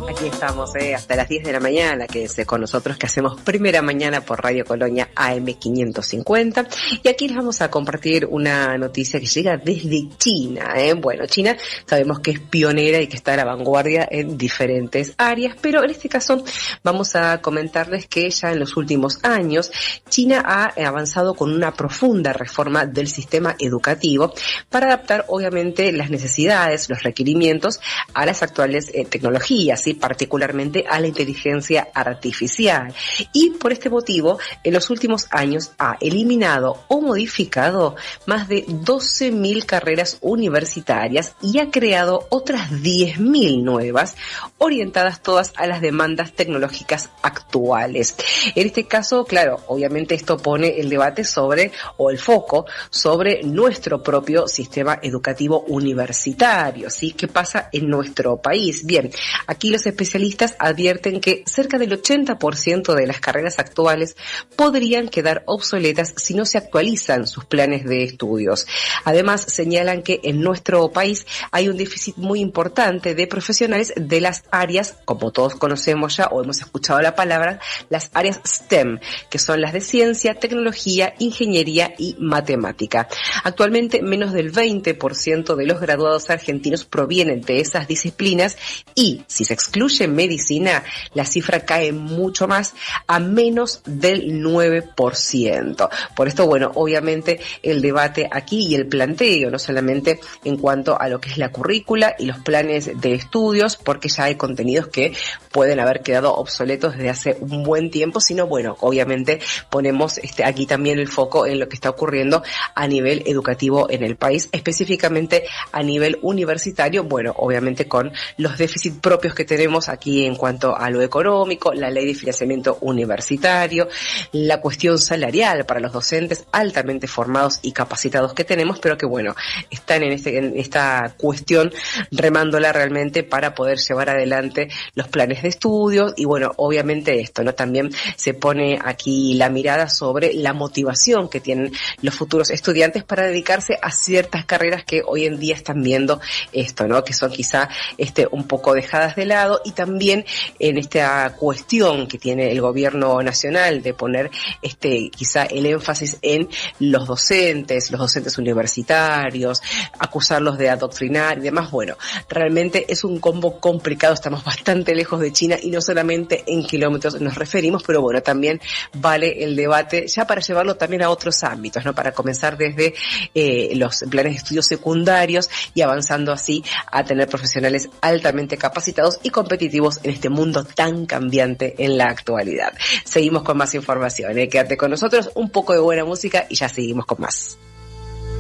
Aquí estamos hasta las 10 de la mañana, que es con nosotros, que hacemos Primera Mañana por Radio Colonia AM550. Y aquí les vamos a compartir una noticia que llega desde China. Bueno, China sabemos que es pionera y que está a la vanguardia en diferentes áreas, pero en este caso vamos a comentarles que ya en los últimos años China ha avanzado con una profunda reforma del sistema educativo para adaptar obviamente las necesidades, los requerimientos a las actuales tecnologías, ¿sí? Particularmente a la inteligencia artificial. Y por este motivo, en los últimos años ha eliminado o modificado más de 12.000 carreras universitarias y ha creado otras 10.000 nuevas, orientadas todas a las demandas tecnológicas actuales. En este caso, claro, obviamente esto pone el debate sobre, o el foco, sobre nuestro propio sistema educativo universitario, ¿sí? ¿Qué pasa en nuestro país? Bien, aquí los especialistas advierten que cerca del 80% de las carreras actuales podrían quedar obsoletas si no se actualizan sus planes de estudios. Además, señalan que en nuestro país hay un déficit muy importante de profesionales de las áreas, como todos conocemos ya o hemos escuchado la palabra, las áreas STEM, que son las de ciencia, tecnología, ingeniería y matemática. Actualmente, menos del 20% de los graduados argentinos provienen de esas disciplinas y, si se excluye medicina, la cifra cae mucho más, a menos del 9%. Por esto, bueno, obviamente el debate aquí y el planteo, no solamente en cuanto a lo que es la currícula y los planes de estudios, porque ya hay contenidos que pueden haber quedado obsoletos desde hace un buen tiempo, sino, bueno, obviamente ponemos aquí también el foco en lo que está ocurriendo a nivel educativo en el país, específicamente a nivel universitario, bueno, obviamente con los déficits propios que tenemos aquí en cuanto a lo económico, la ley de financiamiento universitario, la cuestión salarial para los docentes altamente formados y capacitados que tenemos, pero que bueno, están en esta cuestión remándola realmente para poder llevar adelante los planes de estudios y bueno, obviamente esto, ¿no? También se pone aquí la mirada sobre la motivación que tienen los futuros estudiantes para dedicarse a ciertas carreras que hoy en día están viendo esto, ¿no? Que son quizá un poco dejadas de lado, y también en esta cuestión que tiene el gobierno nacional de poner quizá el énfasis en los docentes universitarios, acusarlos de adoctrinar y demás. Bueno, realmente es un combo complicado, estamos bastante lejos de China y no solamente en kilómetros nos referimos, pero bueno, también vale el debate ya para llevarlo también a otros ámbitos, ¿no? Para comenzar desde los planes de estudios secundarios y avanzando así a tener profesionales altamente capacitados y competitivos en este mundo tan cambiante en la actualidad. Seguimos con más información, quédate con nosotros, un poco de buena música y ya seguimos con más.